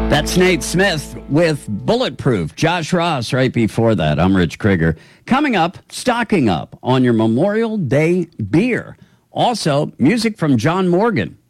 That's Nate Smith with Bulletproof. Josh Ross right before that. I'm Rich Krieger. Coming up, stocking up on your Memorial Day beer. Also, music from John Morgan.